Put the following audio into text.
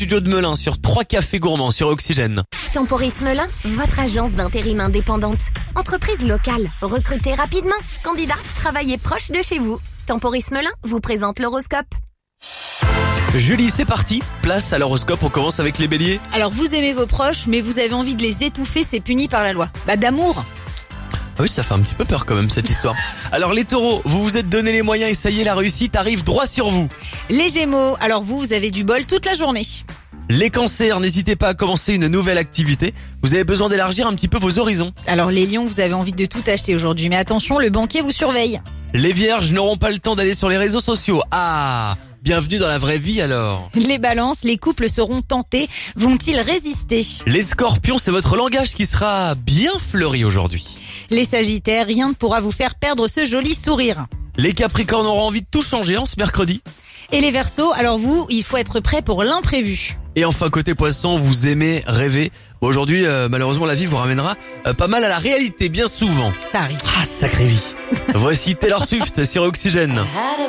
studio de Melun sur 3 cafés gourmands sur Oxygène. Temporis Melun, votre agence d'intérim indépendante. Entreprise locale, recrutez rapidement. Candidat, travaillez proche de chez vous. Temporis Melun vous présente l'horoscope. Julie, c'est parti. Place à l'horoscope, on commence avec les béliers. Alors vous aimez vos proches, mais vous avez envie de les étouffer, c'est puni par la loi. D'amour. Ah oui, ça fait un petit peu peur quand même cette histoire. Alors les taureaux, vous vous êtes donné les moyens et ça y est, la réussite arrive droit sur vous. Les gémeaux, alors vous avez du bol toute la journée. Les cancers, n'hésitez pas à commencer une nouvelle activité. Vous avez besoin d'élargir un petit peu vos horizons. Alors les lions, vous avez envie de tout acheter aujourd'hui, mais attention, le banquier vous surveille. Les vierges n'auront pas le temps d'aller sur les réseaux sociaux. Ah, bienvenue dans la vraie vie alors. Les balances, les couples seront tentés, vont-ils résister? Les scorpions, c'est votre langage qui sera bien fleuri aujourd'hui. Les sagittaires, rien ne pourra vous faire perdre ce joli sourire. Les capricornes auront envie de tout changer en ce mercredi. Et les verseaux, alors vous, il faut être prêt pour l'imprévu. Et enfin côté poisson, vous aimez rêver. Bon, aujourd'hui, malheureusement, la vie vous ramènera pas mal à la réalité, bien souvent. Ça arrive. Ah, sacrée vie. Voici Taylor Swift sur Oxygène.